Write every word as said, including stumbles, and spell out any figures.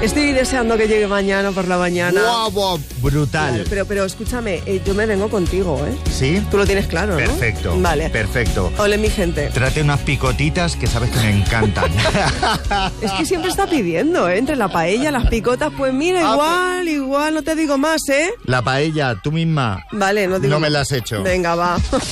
Estoy deseando que llegue mañana por la mañana. ¡Guau, guau! Brutal. Claro, pero, pero escúchame, eh, yo me vengo contigo, ¿eh? ¿Sí? Tú lo tienes claro, ¿no? Perfecto. Vale. Perfecto. Ole, mi gente. Trate unas picotitas que sabes que me encantan. Es que siempre está pidiendo, ¿eh? Entre la paella, las picotas, pues mira, Ah, igual, igual, no te digo más, ¿eh? La paella, tú misma. Vale, no digo No me más. la has hecho. Venga, va.